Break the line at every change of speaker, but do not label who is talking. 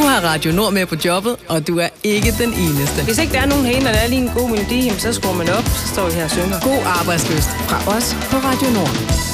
har Radio Nord med på jobbet, og du er ikke den eneste.
Hvis ikke der er nogen herinde, og der er lige en god melodi, så skruer man op, så står vi her og synger.
God arbejdsløst fra os på Radio Nord.